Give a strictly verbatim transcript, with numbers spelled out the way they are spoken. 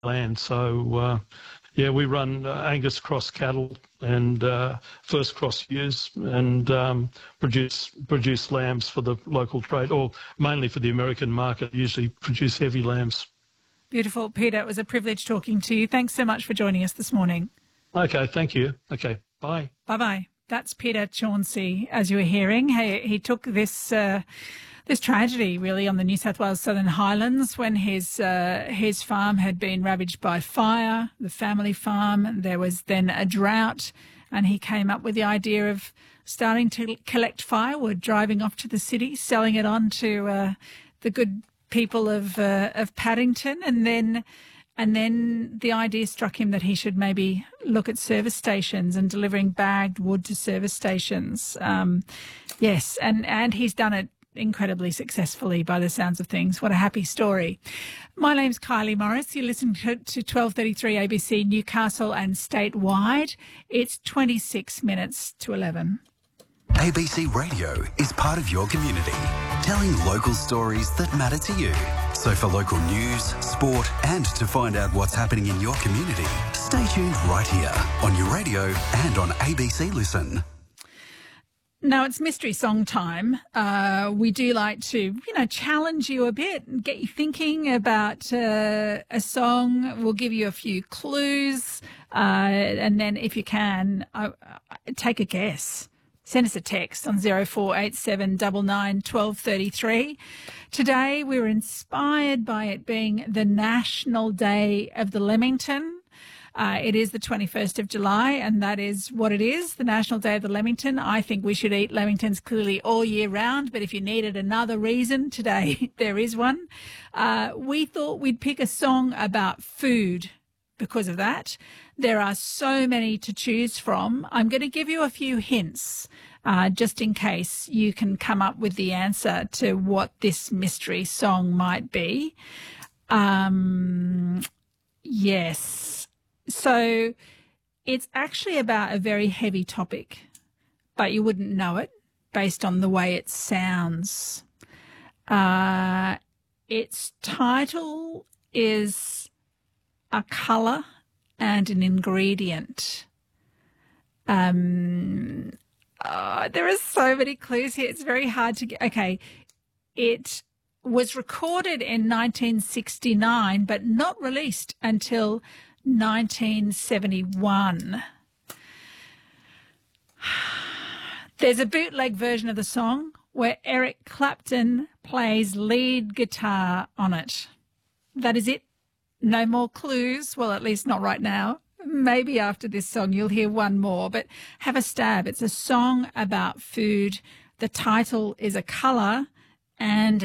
land. So, uh, yeah, we run uh, Angus cross cattle and uh, first cross ewes and um, produce produce lambs for the local trade, or mainly for the American market. Usually produce heavy lambs. Beautiful. Peter, it was a privilege talking to you. Thanks so much for joining us this morning. Okay, thank you. Okay, bye. Bye-bye. That's Peter Chauncey, as you were hearing. He, he took this uh, this tragedy, really, on the New South Wales Southern Highlands when his uh, his farm had been ravaged by fire, the family farm. There was then a drought, and he came up with the idea of starting to collect firewood, driving off to the city, selling it on to uh, the good people of uh, of Paddington, and then and then the idea struck him that he should maybe look at service stations and delivering bagged wood to service stations. Um, yes, and and he's done it incredibly successfully by the sounds of things. What a happy story. My name's Kylie Morris. You listen to, to twelve thirty-three A B C Newcastle and statewide. It's twenty-six minutes to eleven. A B C Radio is part of your community, telling local stories that matter to you. So for local news, sport and to find out what's happening in your community, stay tuned right here on your radio and on A B C Listen. Now, it's mystery song time. Uh, we do like to, you know, challenge you a bit and get you thinking about uh, a song. We'll give you a few clues. Uh, and then if you can, uh, take a guess. Send us a text on zero four eight seven nine nine one two three three. Today, we were inspired by it being the National Day of the Lemington. Uh, it is the twenty-first of July, and that is what it is, the National Day of the Lemington. I think we should eat Lemingtons clearly all year round, but if you needed another reason, today there is one. Uh, we thought we'd pick a song about food because of that. There are so many to choose from. I'm going to give you a few hints uh, just in case you can come up with the answer to what this mystery song might be. Um, yes. So it's actually about a very heavy topic, but you wouldn't know it based on the way it sounds. Uh, its title is a colour and an ingredient. Um, oh, there are so many clues here. It's very hard to get. Okay, it was recorded in nineteen sixty-nine, but not released until nineteen seventy-one. There's a bootleg version of the song where Eric Clapton plays lead guitar on it. That is it. No more clues. Well, at least not right now. Maybe after this song you'll hear one more, but have a stab. It's a song about food. The title is A Colour and